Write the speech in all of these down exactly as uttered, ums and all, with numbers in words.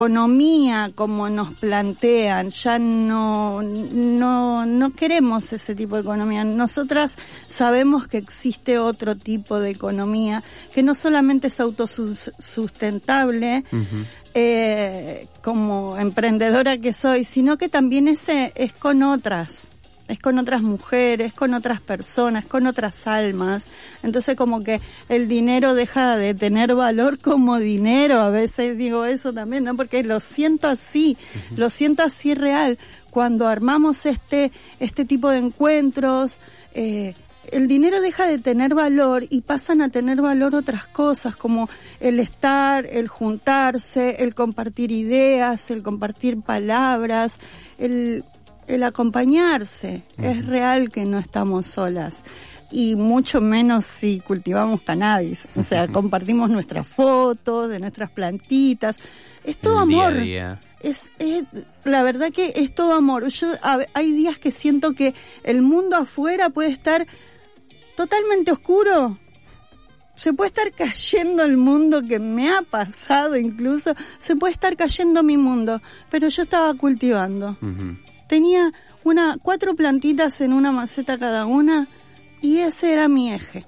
economía como nos plantean, ya no, no, no queremos ese tipo de economía. Nosotras sabemos que existe otro tipo de economía, que no solamente es autosustentable, uh-huh. eh, como emprendedora que soy, sino que también ese es con otras. Es con otras mujeres, con otras personas, con otras almas. Entonces como que el dinero deja de tener valor como dinero. A veces digo eso también, ¿no? Porque lo siento así, uh-huh. lo siento así real. Cuando armamos este, este tipo de encuentros, eh, el dinero deja de tener valor y pasan a tener valor otras cosas como el estar, el juntarse, el compartir ideas, el compartir palabras, el... el acompañarse. Uh-huh. Es real que no estamos solas. Y mucho menos si cultivamos cannabis. O sea, compartimos nuestras fotos de nuestras plantitas. Es todo El amor. Día a día. Es, es, la verdad que es todo amor. Yo, a, hay días que siento que el mundo afuera puede estar totalmente oscuro. Se puede estar cayendo el mundo, que me ha pasado incluso. Se puede estar cayendo mi mundo. Pero yo estaba cultivando. Uh-huh. Tenía una cuatro plantitas en una maceta cada una y ese era mi eje.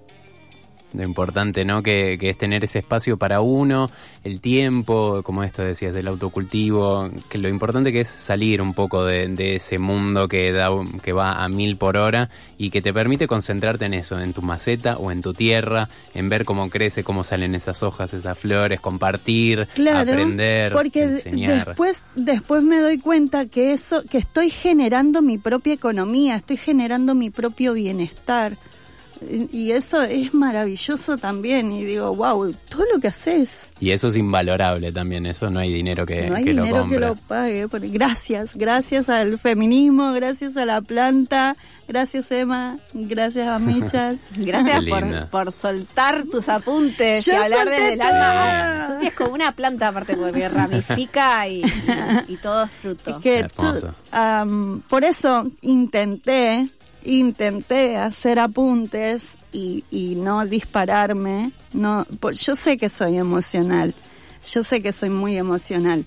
Lo importante, ¿no? Que, que es tener ese espacio para uno, el tiempo, como esto decías, del autocultivo, que lo importante que es salir un poco de, de ese mundo que da, que va a mil por hora y que te permite concentrarte en eso, en tu maceta o en tu tierra, en ver cómo crece, cómo salen esas hojas, esas flores, compartir, claro, aprender, porque enseñar. Después, después me doy cuenta que eso, que estoy generando mi propia economía, estoy generando mi propio bienestar. Y eso es maravilloso también, y digo, wow, todo lo que haces. Y eso es invalorable también, eso no hay dinero que, no hay que dinero lo compre. que lo pague. Gracias, gracias al feminismo, gracias a la planta, gracias Emma, gracias a Michas. Gracias por, por soltar tus apuntes Yo y hablar desde el alma. todo. Susi es como una planta aparte porque ramifica y, y, y todo es fruto. Es que hermoso. Tú, um, por eso intenté intenté hacer apuntes y, y no dispararme. No, pues yo sé que soy emocional, yo sé que soy muy emocional.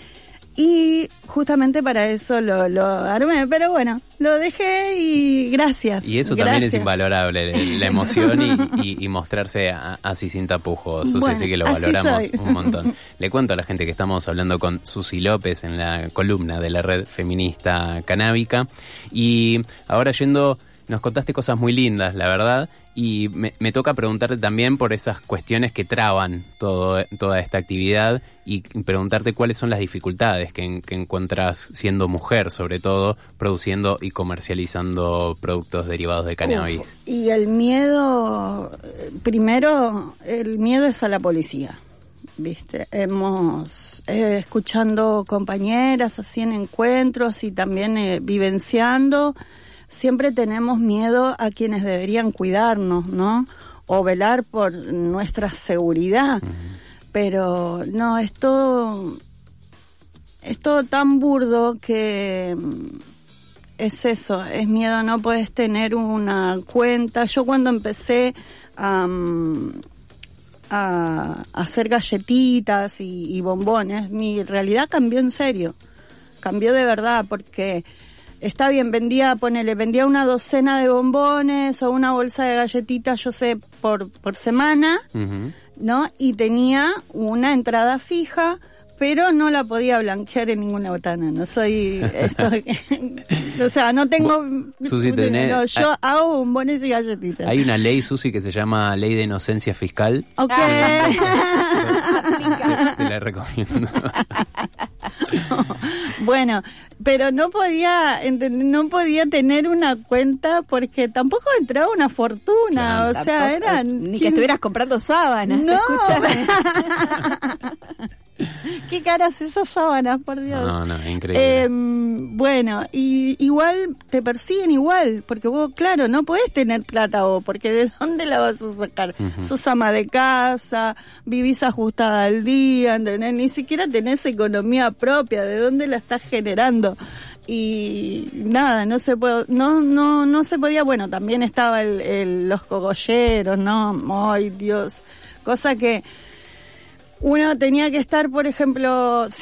Y justamente para eso lo, lo armé, pero bueno, lo dejé y gracias. Y eso gracias. También es invalorable, la emoción y, y, y mostrarse a, así sin tapujos. Susi, Bueno, sí que lo así valoramos soy. un montón. Le cuento a la gente que estamos hablando con Susi López en la columna de la Red Feminista Canábica. Y ahora yendo, nos contaste cosas muy lindas, la verdad. Y me, me toca preguntarte también por esas cuestiones que traban todo, toda esta actividad y preguntarte cuáles son las dificultades que, que encuentras siendo mujer, sobre todo, produciendo y comercializando productos derivados de cannabis. Uf, y el miedo, primero, el miedo es a la policía, ¿viste? Hemos, eh, escuchando compañeras así en encuentros y también eh, vivenciando. Siempre tenemos miedo a quienes deberían cuidarnos, ¿no? O velar por nuestra seguridad. Uh-huh. Pero no, es todo, es todo tan burdo que es eso, es miedo. No puedes tener una cuenta. Yo cuando empecé um, a hacer galletitas y, y bombones, mi realidad cambió en serio. Cambió de verdad porque... Está bien, vendía, ponele, vendía una docena de bombones o una bolsa de galletitas, yo sé, por, por semana, uh-huh. ¿no? Y tenía una entrada fija, pero no la podía blanquear en ninguna botana. No soy esto, o sea, no tengo, Susi, tenés, no, yo hay, hago bombones y galletitas. Hay una ley, Susi, que se llama Ley de Inocencia Fiscal. Ok. te, te la recomiendo. Bueno, pero no podía no podía tener una cuenta porque tampoco entraba una fortuna, claro, o sea, tampoco, era ni ¿quién? que estuvieras comprando sábanas, no. Escucha. Qué caras esas sábanas, por Dios. No, no, increíble. Eh, bueno, y igual te persiguen igual, porque vos, claro, no podés tener plata vos, porque ¿de dónde la vas a sacar? Uh-huh. Sos ama de casa, vivís ajustada al día, ¿entendés? Ni siquiera tenés economía propia, ¿de dónde la estás generando? Y nada, no se puede, no, no, no se podía, bueno, también estaba el, el, los cogolleros, ¿no? Ay, Dios, cosa que uno tenía que estar, por ejemplo,